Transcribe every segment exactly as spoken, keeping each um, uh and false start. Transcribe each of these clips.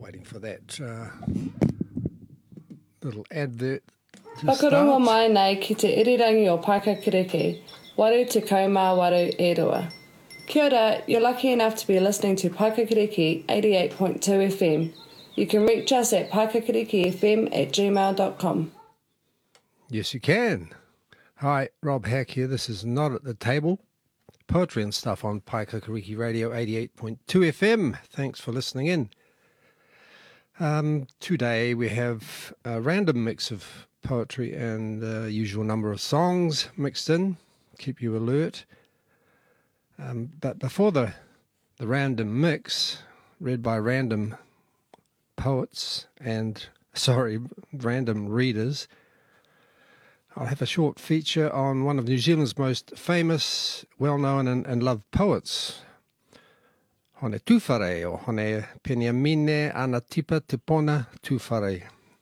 waiting for that uh, little advert to Whakarongo start. mai nei ki te irirangi o Paikakiriki, waru te kaumā waru e rua. Kia ora, you're lucky enough to be listening to Paikakiriki eighty-eight point two F M. You can reach us at paikakirikifm at gmail dot com. Yes, you can. Hi, Rob Hack here. This is Not at the Table. Poetry and stuff on Paikakiriki Radio eighty-eight point two F M. Thanks for listening in. Um, today we have a random mix of poetry and the usual number of songs mixed in. Keep you alert. Um, but before the, the random mix, read by random poets and, sorry, random readers, I'll have a short feature on one of New Zealand's most famous, well-known and, and loved poets, Hone Tūwhare, or Hone Peniamine Anatipa Tupona Tūwhare.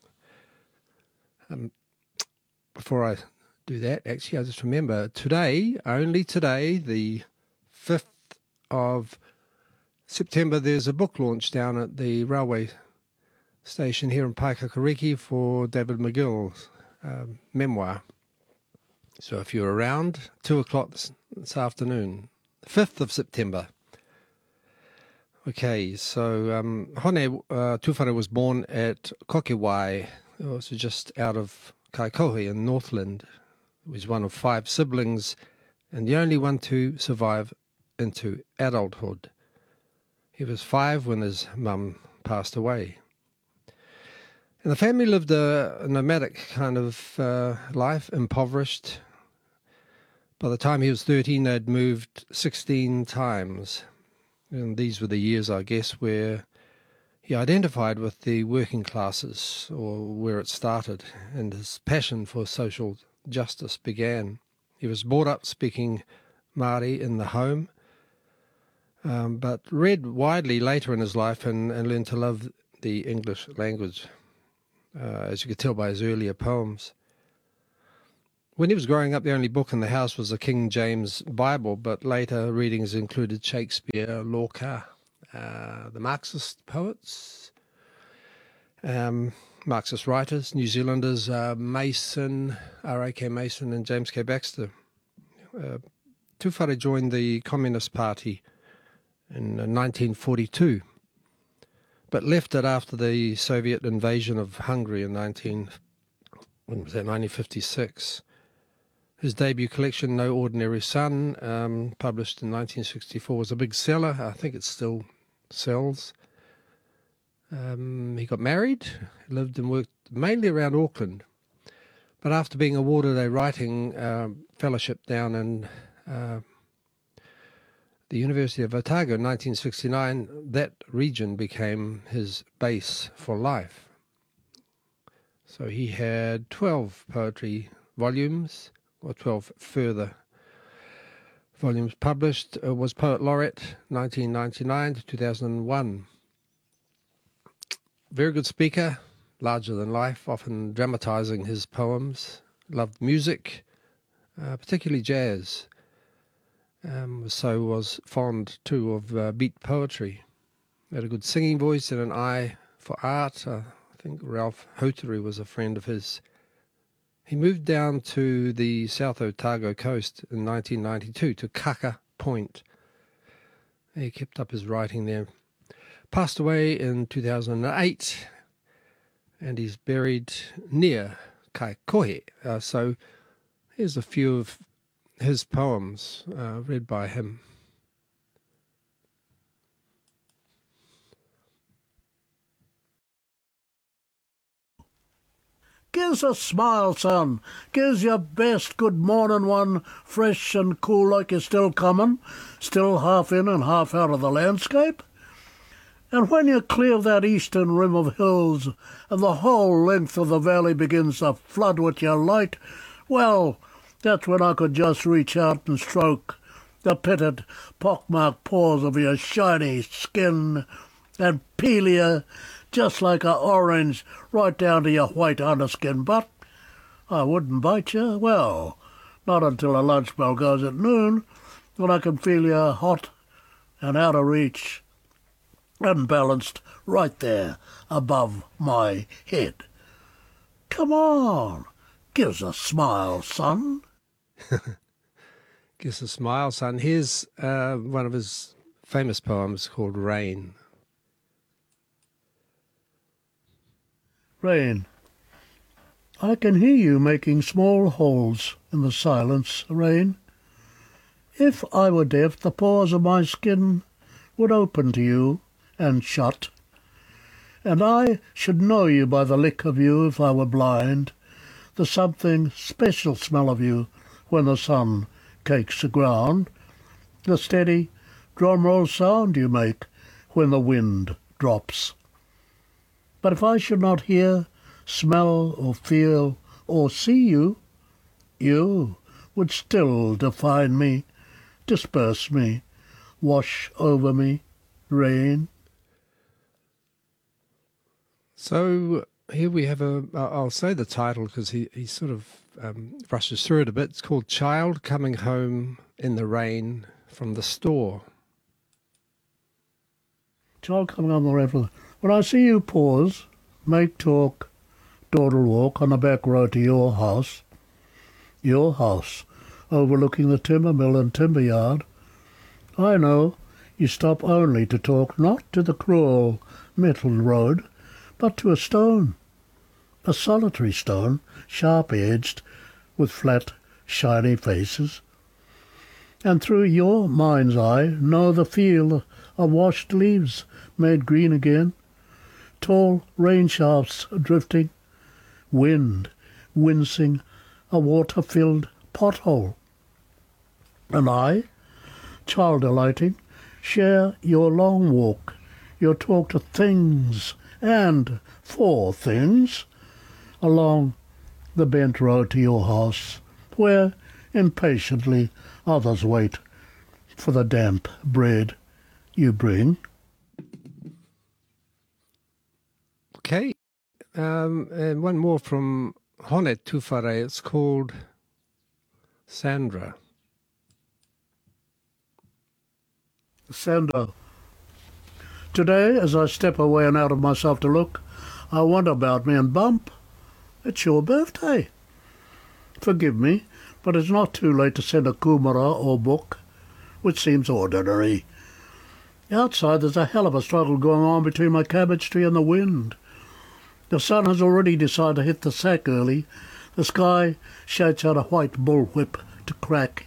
Um, before I do that, actually, I just remember today, only today, the fifth of September, there's a book launch down at the railway station here in Paikakiriki for David McGill's um, memoir. So if you're around, two o'clock this, this afternoon, fifth of September. Okay, so um, Hone uh, Tūwhare was born at Kokewai, also just out of Kaikohe in Northland. He was one of five siblings and the only one to survive into adulthood. He was five when his mum passed away. And the family lived a nomadic kind of uh, life, impoverished. By the time he was thirteen, they'd moved sixteen times. And these were the years, I guess, where he identified with the working classes, or where it started, and his passion for social justice began. He was brought up speaking Māori in the home, um, but read widely later in his life and, and learned to love the English language, uh, as you could tell by his earlier poems. When he was growing up, the only book in the house was the King James Bible, but later readings included Shakespeare, Lorca, uh, the Marxist poets, um, Marxist writers, New Zealanders, uh, Mason, R A K Mason and James K. Baxter. Uh, Tūwhare joined the Communist Party in uh, nineteen forty-two, but left it after the Soviet invasion of Hungary in nineteen, when was that, nineteen fifty-six. His debut collection, No Ordinary Son, um, published in nineteen sixty-four, was a big seller. I think it still sells. Um, he got married, lived and worked mainly around Auckland. But after being awarded a writing uh, fellowship down in uh, the University of Otago in nineteen sixty-nine, that region became his base for life. So he had twelve poetry volumes, or twelve further volumes published, uh, was Poet Laureate nineteen ninety-nine to two thousand one. Very good speaker, larger than life, often dramatising his poems. Loved music, uh, particularly jazz. Um, so was fond too of uh, beat poetry. Had a good singing voice and an eye for art. Uh, I think Ralph Houtery was a friend of his. He moved down to the South Otago coast in nineteen ninety-two to Kaka Point. He kept up his writing there. Passed away in two thousand eight, and he's buried near Kaikohe. Uh, so here's a few of his poems uh, read by him. Gives a smile, son. Gives your best good morning one, fresh and cool like you're still coming, still half in and half out of the landscape. And when you clear that eastern rim of hills and the whole length of the valley begins to flood with your light, well, that's when I could just reach out and stroke the pitted, pockmarked paws of your shiny skin and peel you just like a orange right down to your white underskin. But I wouldn't bite you, well, not until the lunch bell goes at noon, when I can feel you hot and out of reach. and balanced right there above my head. Come on, give us a smile, son. Give us a smile, son. Here's uh, one of his famous poems called Rain. Rain. I can hear you making small holes in the silence, Rain. If I were deaf, the pores of my skin would open to you and shut, and I should know you by the lick of you if I were blind, the something special smell of you when the sun cakes the ground, the steady drum-roll sound you make when the wind drops. But if I should not hear, smell or feel or see you, you would still define me, disperse me, wash over me, rain. So here we have a, I'll say the title because he, he sort of um, rushes through it a bit. It's called Child Coming Home in the Rain from the Store. Child coming on the rain. When I see you pause, make talk, dawdle walk on the back road to your house, your house, overlooking the timber mill and timber yard, I know you stop only to talk, not to the cruel metal road, but to a stone, a solitary stone, sharp-edged, with flat, shiny faces. And through your mind's eye know the feel of washed leaves made green again, tall rain shafts drifting, wind wincing a water-filled pothole. And I, child delighting, share your long walk, your talk to things and for things, along the bent road to your house, where impatiently others wait for the damp bread you bring. Okay, um, and one more from Hone Tūwhare. It's called Sandra. Sandra. Today, as I step away and out of myself to look, I wonder about me and bump. It's your birthday. Forgive me, but it's not too late to send a kumara or book, which seems ordinary. Outside there's a hell of a struggle going on between my cabbage tree and the wind. The sun has already decided to hit the sack early. The sky shouts out a white bullwhip to crack.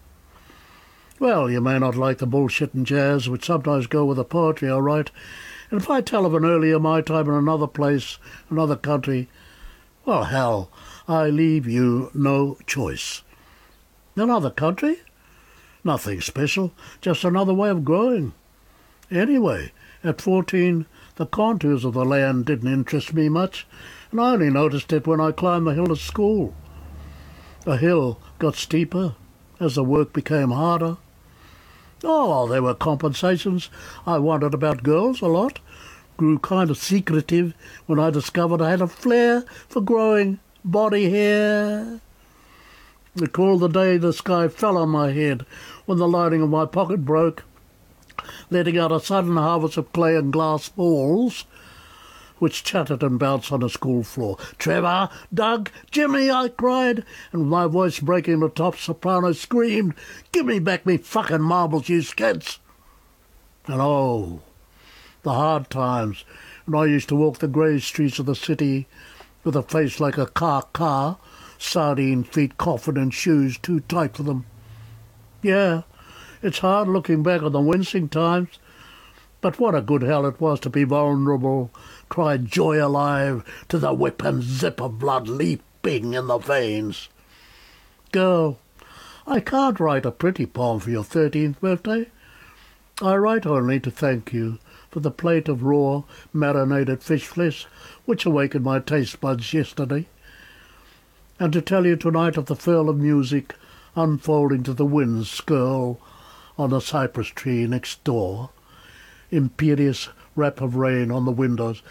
Well, you may not like the bullshit and jazz which sometimes go with the poetry I write, and if I tell of an earlier my time in another place, another country, well, hell, I leave you no choice. Another country? Nothing special, just another way of growing. Anyway, at fourteen, the contours of the land didn't interest me much, and I only noticed it when I climbed the hill to school. The hill got steeper as the work became harder. Oh, there were compensations. I wondered about girls a lot, grew kind of secretive when I discovered I had a flair for growing body hair. Recall the day the sky fell on my head when the lining of my pocket broke, letting out a sudden harvest of clay and glass balls, which chattered and bounced on the school floor. "Trevor! Doug! Jimmy!" I cried, and with my voice breaking the top soprano screamed, "Give me back me fucking marbles, you skits!" And oh, the hard times, when I used to walk the grey streets of the city with a face like a car car, sardine feet, coffin and shoes too tight for them. Yeah, it's hard looking back on the wincing times, but what a good hell it was to be vulnerable, cry joy alive to the whip and zip of blood leaping in the veins. Girl, I can't write a pretty poem for your thirteenth birthday. I write only to thank you for the plate of raw, marinated fish flesh which awakened my taste buds yesterday, and to tell you tonight of the furl of music unfolding to the wind's skirl on the cypress tree next door, imperious rap of rain on the windows.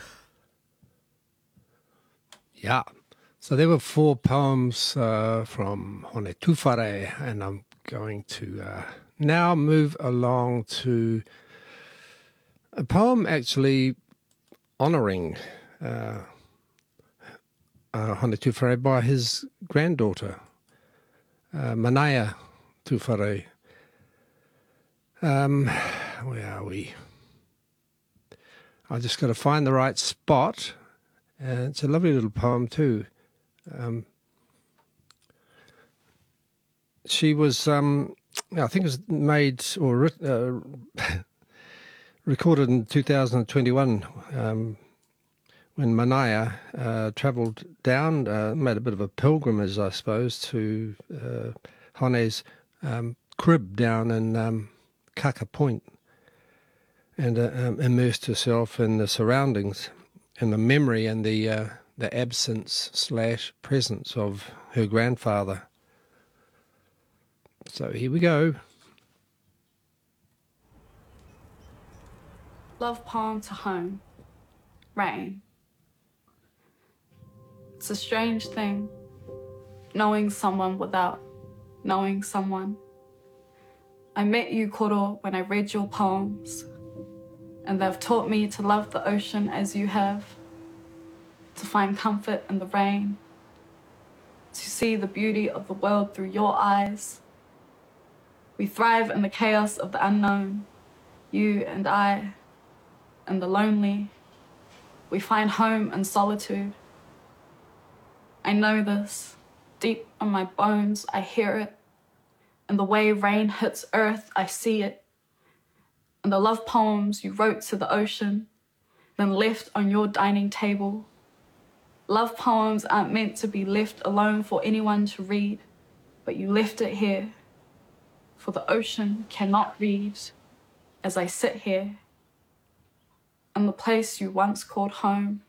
Yeah. So there were four poems uh, from Hone Tūwhare, and I'm going to uh, now move along to a poem actually honouring uh, uh, Hone Tuwhare by his granddaughter, uh, Manaia Tuwhare. Um, where are we? I just got to find the right spot. And it's a lovely little poem too. Um, she was, um, I think it was made or uh, recorded in two thousand twenty-one um, when Manaia uh, travelled down, uh, made a bit of a pilgrimage, I suppose, to uh, Hone's um, crib down in um, Kaka Point, and uh, um, immersed herself in the surroundings, in the memory and the uh, the absence slash presence of her grandfather. So here we go. Love poem to home. Rain. It's a strange thing, knowing someone without knowing someone. I met you, Koro, when I read your poems, and they've taught me to love the ocean as you have, to find comfort in the rain, to see the beauty of the world through your eyes. We thrive in the chaos of the unknown, you and I, and the lonely. We find home in solitude. I know this. Deep in my bones, I hear it. And the way rain hits earth, I see it. And the love poems you wrote to the ocean, then left on your dining table. Love poems aren't meant to be left alone for anyone to read, but you left it here. For the ocean cannot read as I sit here in the place you once called home.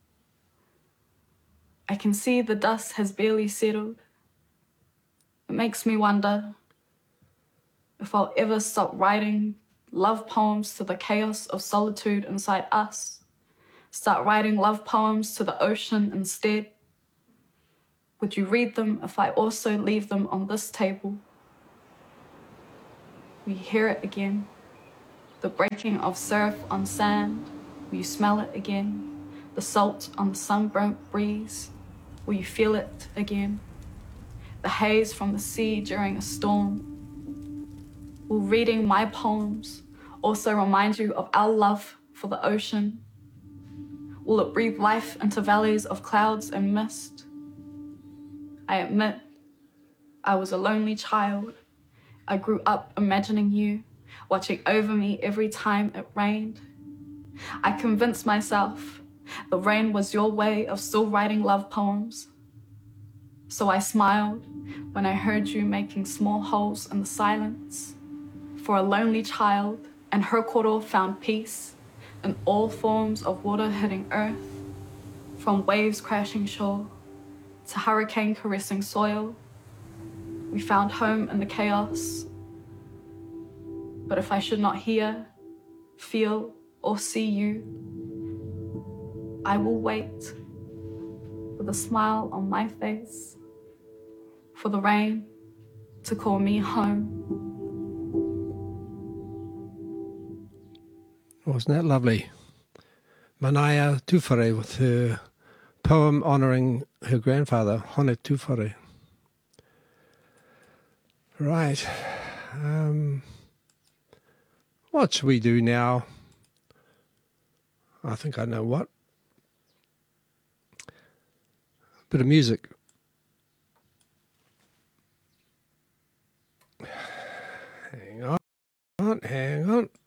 I can see the dust has barely settled. It makes me wonder if I'll ever stop writing love poems to the chaos of solitude inside us. Start writing love poems to the ocean instead. Would you read them if I also leave them on this table? We hear it again. The breaking of surf on sand. Will you smell it again? The salt on the sunburnt breeze. Will you feel it again? The haze from the sea during a storm. Will reading my poems also remind you of our love for the ocean? Will it breathe life into valleys of clouds and mist? I admit, I was a lonely child. I grew up imagining you, watching over me every time it rained. I convinced myself the rain was your way of still writing love poems. So I smiled when I heard you making small holes in the silence. For a lonely child and her koro found peace in all forms of water hitting earth, from waves crashing shore to hurricane caressing soil. We found home in the chaos. But if I should not hear, feel, or see you, I will wait with a smile on my face for the rain to call me home. Wasn't that lovely? Manaia Tuwhare with her poem honouring her grandfather, Hone Tuwhare. Right. Um, what should we do now? I think I know what. Bit of music. Hang on, hang on.